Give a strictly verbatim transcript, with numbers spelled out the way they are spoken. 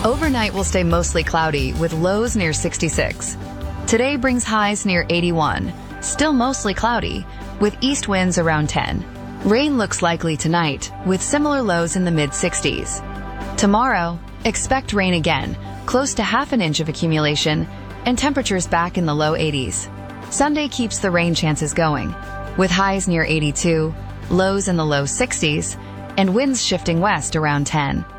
Overnight will stay mostly cloudy with lows near sixty-six. Today brings highs near eighty-one, still mostly cloudy, with east winds around ten. Rain looks likely tonight, with similar lows in the mid sixties. Tomorrow, expect rain again, close to half an inch of accumulation, and temperatures back in the low eighties. Sunday keeps the rain chances going, with highs near eighty-two, lows in the low sixties, and winds shifting west around ten.